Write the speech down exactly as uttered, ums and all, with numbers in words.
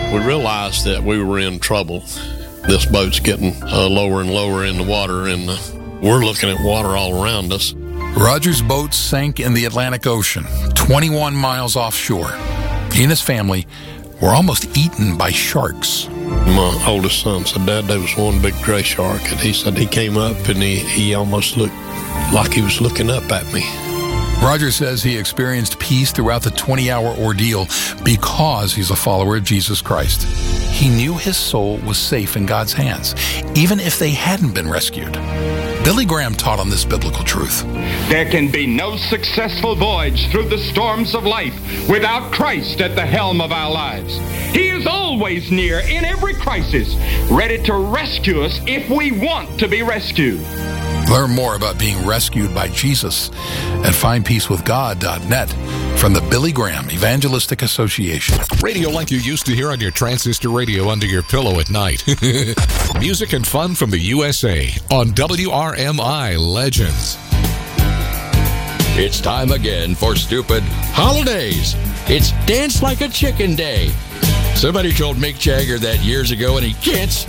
We realized that we were in trouble. This boat's getting uh, lower and lower in the water, and uh, we're looking at water all around us. Roger's boat sank in the Atlantic Ocean, twenty-one miles offshore. He and his family were almost eaten by sharks. My oldest son said, Dad, there was one big gray shark, and he said he came up and he, he almost looked like he was looking up at me. Roger says he experienced peace throughout the twenty-hour ordeal because he's a follower of Jesus Christ. He knew his soul was safe in God's hands, even if they hadn't been rescued. Billy Graham taught on this biblical truth. There can be no successful voyage through the storms of life without Christ at the helm of our lives. He is always near in every crisis, ready to rescue us if we want to be rescued. Learn more about being rescued by Jesus at find peace with god dot net from the Billy Graham Evangelistic Association. Radio like you used to hear on your transistor radio under your pillow at night. Music and fun from the U S A on W R M I Legends. It's time again for Stupid Holidays. It's Dance Like a Chicken Day. Somebody told Mick Jagger that years ago, and he can't